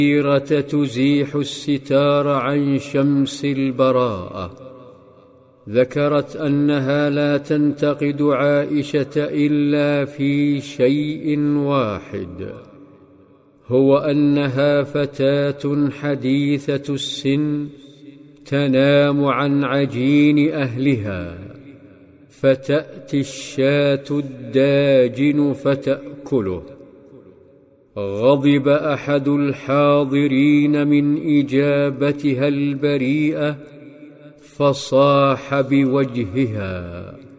تزيح الستار عن شمس البراءة. ذكرت أنها لا تنتقد عائشة إلا في شيء واحد، هو أنها فتاة حديثة السن تنام عن عجين أهلها، فتأتي الشاة الداجن فتأكله. غضب أحد الحاضرين من إجابتها البريئة، فصاح بوجهها: